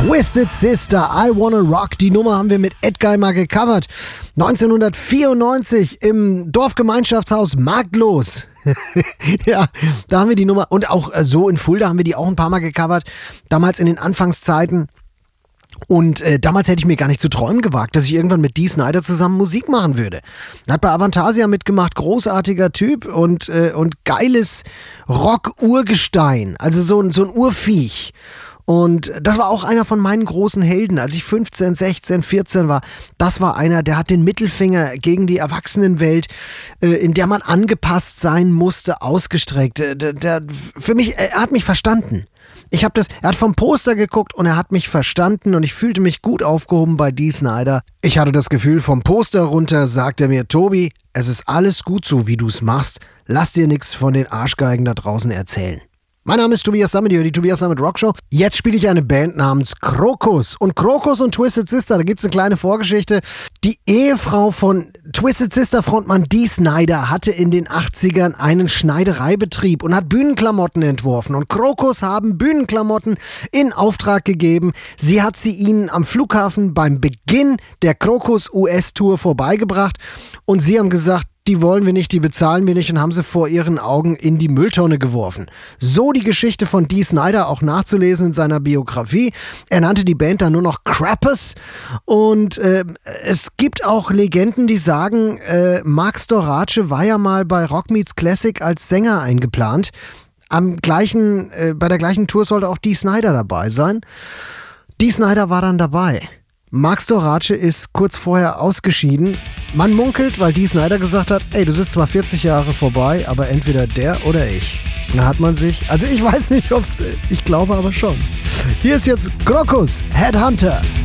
Twisted Sister, I Wanna Rock. Die Nummer haben wir mit Edguy mal gecovert. 1994 im Dorfgemeinschaftshaus Marktlos. Ja, da haben wir die Nummer. Und auch so in Fulda haben wir die auch ein paar Mal gecovert. Damals in den Anfangszeiten. Und damals hätte ich mir gar nicht zu träumen gewagt, dass ich irgendwann mit Dee Snider zusammen Musik machen würde. Hat bei Avantasia mitgemacht, großartiger Typ und geiles Rock-Urgestein, also so ein Urviech. Und das war auch einer von meinen großen Helden, als ich 15, 16, 14 war. Das war einer, der hat den Mittelfinger gegen die Erwachsenenwelt, in der man angepasst sein musste, ausgestreckt. Für mich, er hat mich verstanden. Er hat vom Poster geguckt und er hat mich verstanden und ich fühlte mich gut aufgehoben bei Dee Snider. Ich hatte das Gefühl, vom Poster runter sagt er mir, Tobi, es ist alles gut so, wie du es machst. Lass dir nichts von den Arschgeigen da draußen erzählen. Mein Name ist Tobias Sammet, die Tobias Sammet Rockshow. Jetzt spiele ich eine Band namens Krokus. Und Krokus und Twisted Sister, da gibt es eine kleine Vorgeschichte. Die Ehefrau von Twisted Sister Frontmann Dee Snider hatte in den 80ern einen Schneidereibetrieb und hat Bühnenklamotten entworfen. Und Krokus haben Bühnenklamotten in Auftrag gegeben. Sie hat sie ihnen am Flughafen beim Beginn der Krokus US-Tour vorbeigebracht. Und sie haben gesagt, die wollen wir nicht, die bezahlen wir nicht und haben sie vor ihren Augen in die Mülltonne geworfen. So die Geschichte von Dee Snider auch nachzulesen in seiner Biografie. Er nannte die Band dann nur noch Krampus und es gibt auch Legenden, die sagen, Marc Storace war ja mal bei Rock Meets Classic als Sänger eingeplant. Bei der gleichen Tour sollte auch Dee Snider dabei sein. Dee Snider war dann dabei. Marc Storace ist kurz vorher ausgeschieden. Man munkelt, weil Dee Snider gesagt hat, ey, du bist zwar 40 Jahre vorbei, aber entweder der oder ich. Da hat man sich, also ich weiß nicht, ich glaube aber schon. Hier ist jetzt Krokus, Headhunter.